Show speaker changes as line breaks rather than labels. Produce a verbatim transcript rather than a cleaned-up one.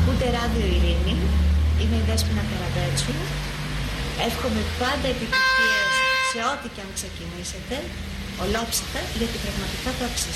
Ακούτε Ράδιο Ειρήνη, είμαι η Δέσποινα Καραδέτσου. Εύχομαι πάντα επιτυχίες σε ό,τι και αν ξεκινήσετε, ολόψυχα, γιατί πραγματικά το αξίζει.